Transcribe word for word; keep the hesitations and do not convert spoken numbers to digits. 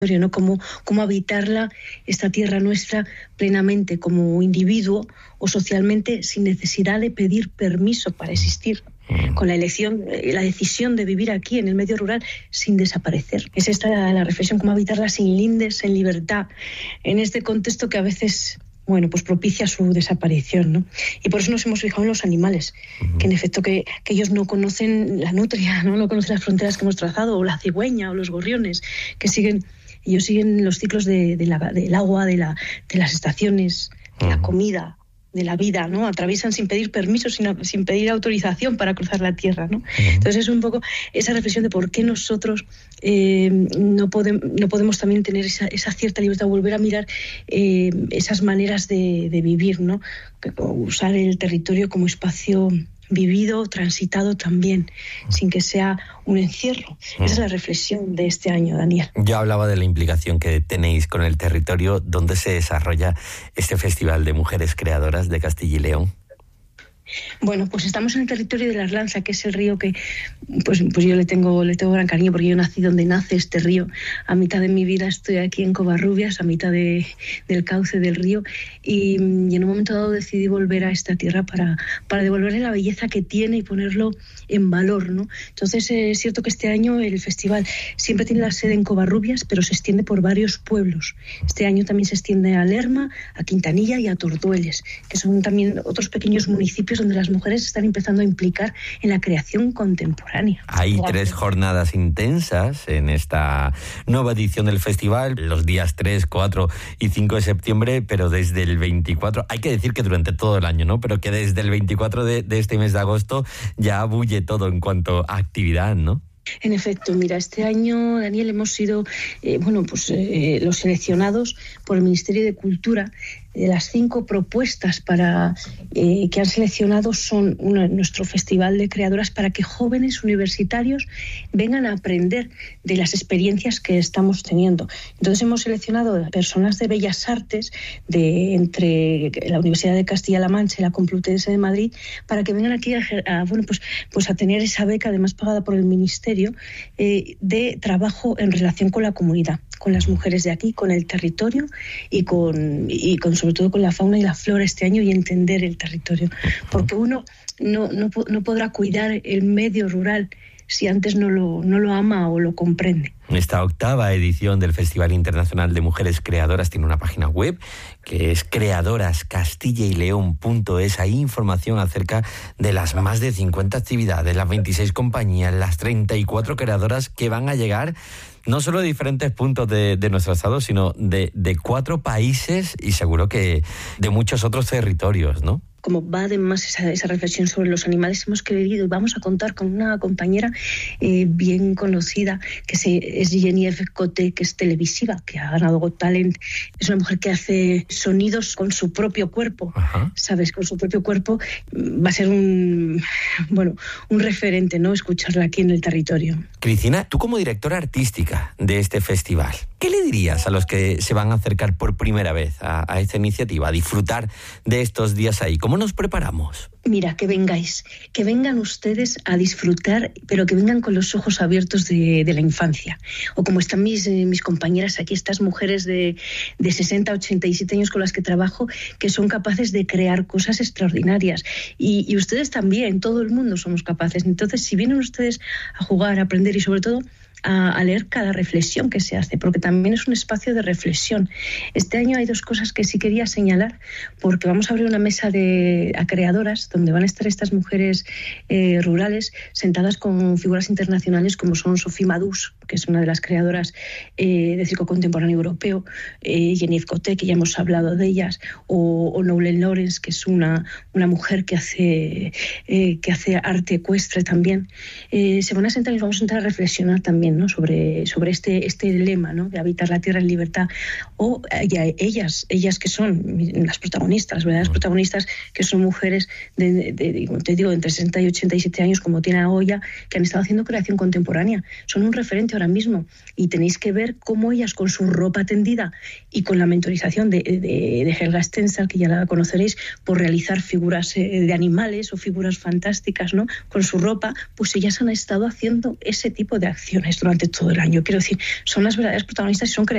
¿no? Cómo, cómo habitarla, esta tierra nuestra, plenamente como individuo o socialmente, sin necesidad de pedir permiso para existir, con la elección, la decisión de vivir aquí en el medio rural sin desaparecer. Es esta la, la reflexión, cómo habitarla sin lindes, en libertad, en este contexto que a veces, bueno, pues propicia su desaparición, ¿no? Y por eso nos hemos fijado en los animales, uh-huh. que en efecto que, que ellos no conocen la nutria, ¿no? no conocen las fronteras que hemos trazado, o la cigüeña, o los gorriones, que siguen, ellos siguen los ciclos de, de la, del agua, de, la, de las estaciones, de uh-huh. la comida, de la vida, ¿no? Atraviesan sin pedir permiso, sin, sin pedir autorización para cruzar la tierra, ¿no? Uh-huh. Entonces es un poco esa reflexión de por qué nosotros eh, no, podemos, no podemos también tener esa, esa cierta libertad, volver a mirar eh, esas maneras de, de vivir, ¿no? Usar el territorio como espacio vivido, transitado también, sin que sea un encierro. Mm. Esa es la reflexión de este año, Daniel. Yo hablaba de la implicación que tenéis con el territorio donde se desarrolla este Festival de Mujeres Creadoras de Castilla y León. Bueno, pues estamos en el territorio de la Arlanza, que es el río que pues, pues yo le tengo, le tengo gran cariño, porque yo nací donde nace este río. A mitad de mi vida estoy aquí en Covarrubias, a mitad de, del cauce del río, y, y en un momento dado decidí volver a esta tierra para, para devolverle la belleza que tiene y ponerlo en valor, ¿no? Entonces eh, es cierto que este año el festival siempre tiene la sede en Covarrubias, pero se extiende por varios pueblos. Este año también se extiende a Lerma, a Quintanilla y a Torduelles, que son también otros pequeños municipios donde las mujeres están empezando a implicar en la creación contemporánea. Hay wow. tres jornadas intensas en esta nueva edición del festival, los días tres, cuatro y cinco de septiembre, pero desde el veinticuatro, hay que decir que durante todo el año, ¿no? Pero que desde el veinticuatro de, de este mes de agosto ya bulle todo en cuanto a actividad, ¿no? En efecto, mira, este año, Daniel, hemos sido eh, bueno, pues, eh, los seleccionados por el Ministerio de Cultura. De las cinco propuestas para, eh, que han seleccionado son una, nuestro Festival de Creadoras para que jóvenes universitarios vengan a aprender de las experiencias que estamos teniendo. Entonces hemos seleccionado personas de Bellas Artes de entre la Universidad de Castilla-La Mancha y la Complutense de Madrid para que vengan aquí a, a, bueno, pues, pues a tener esa beca, además pagada por el Ministerio, eh, de trabajo en relación con la comunidad, con las mujeres de aquí, con el territorio y con, y con sobre todo con la fauna y la flora este año, y entender el territorio. Porque uno no, no, no podrá cuidar el medio rural si antes no lo, no lo ama o lo comprende. Esta octava edición del Festival Internacional de Mujeres Creadoras tiene una página web que es creadoras castilla y león punto es. Hay información acerca de las más de cincuenta actividades, las veintiséis compañías, las treinta y cuatro creadoras que van a llegar no solo de diferentes puntos de, de nuestro estado, sino de, de cuatro países y seguro que de muchos otros territorios, ¿no? Como va además esa, esa reflexión sobre los animales, hemos querido y vamos a contar con una compañera eh, bien conocida, que se, es Genevieve Coté, que es televisiva, que ha ganado Got Talent. Es una mujer que hace sonidos con su propio cuerpo, Ajá. ¿sabes? Con su propio cuerpo. Va a ser un, bueno, un referente, ¿no? Escucharla aquí en el territorio. Cristina, tú como directora artística de este festival, ¿qué le dirías a los que se van a acercar por primera vez a, a esta iniciativa, a disfrutar de estos días ahí? ¿Cómo nos preparamos? Mira, que vengáis, que vengan ustedes a disfrutar, pero que vengan con los ojos abiertos de, de la infancia. O como están mis, eh, mis compañeras aquí, estas mujeres de, de sesenta, ochenta y siete años con las que trabajo, que son capaces de crear cosas extraordinarias. Y, y ustedes también, todo el mundo somos capaces. Entonces, si vienen ustedes a jugar, a aprender y sobre todo A, a leer cada reflexión que se hace, porque también es un espacio de reflexión. Este año hay dos cosas que sí quería señalar, porque vamos a abrir una mesa de a creadoras donde van a estar estas mujeres eh, rurales sentadas con figuras internacionales como son Sophie Madous, que es una de las creadoras eh, de circo contemporáneo europeo, eh, Genevieve Coté, que ya hemos hablado de ellas, o, o Nolan Lawrence, que es una, una mujer que hace, eh, que hace arte ecuestre también. Eh, se van a sentar y vamos a sentar a reflexionar también, ¿no? sobre, sobre este, este lema, ¿no? De habitar la tierra en libertad, o ya, ellas, ellas que son las protagonistas, las verdaderas protagonistas, que son mujeres de, de, de, te digo, entre sesenta y ochenta y siete años, como Tina Oya, que han estado haciendo creación contemporánea. Son un referente. Ahora ahora mismo y tenéis que ver cómo ellas con su ropa tendida y con la mentorización de, de, de Helga Stensel, que ya la conoceréis, por realizar figuras eh, de animales o figuras fantásticas, ¿no? Con su ropa, pues ellas han estado haciendo ese tipo de acciones durante todo el año. Quiero decir, son las verdaderas protagonistas y son creadoras